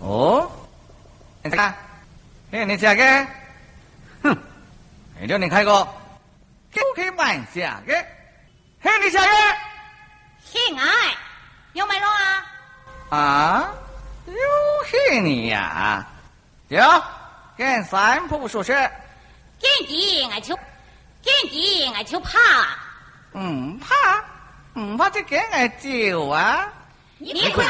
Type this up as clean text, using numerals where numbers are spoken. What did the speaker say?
哦，你看，嘿，你这个，哼，你叫你开个，开玩笑个，嘿，你这个， 嘿爱，有没有啊？ 啊，有嘿你呀，有，跟三浦说是， 跟地俺就怕， 怕这跟俺酒啊。 你快